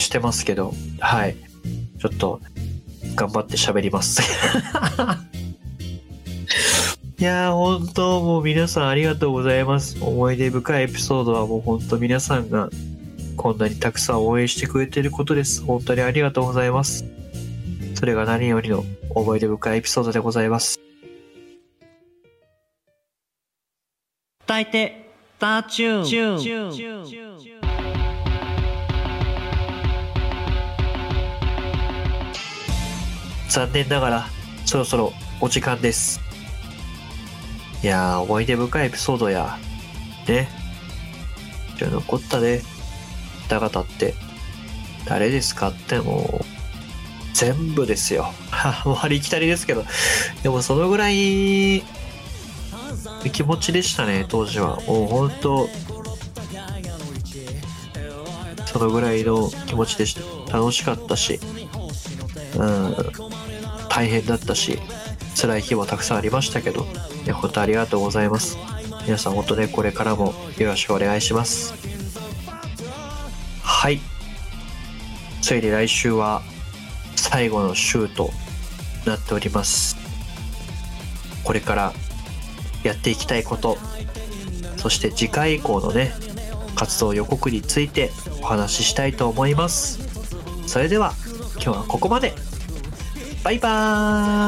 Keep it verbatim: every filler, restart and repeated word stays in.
してますけど、はい。ちょっと、頑張って喋ります。いやー、本当もう皆さんありがとうございます。思い出深いエピソードはもう本当皆さんがこんなにたくさん応援してくれていることです。本当にありがとうございます。それが何よりの思い出深いエピソードでございます。 歌い手タチューン。 残念ながらそろそろお時間です。いやー、思い出深いエピソードやね、じゃあ残ったね方々って誰ですかってもう全部ですよ。もうありきたりですけど、でもそのぐらい気持ちでしたね、当時は。もう本当そのぐらいの気持ちでした。楽しかったし、うん、大変だったし、辛い日もたくさんありましたけど、ね、本当ありがとうございます。皆さん本当ね、これからもよろしくお願いします。はい。ついに来週は最後の週となっております。これからやっていきたいこと、そして次回以降のね、活動予告についてお話ししたいと思います。それでは今日はここまで。バイバーイ。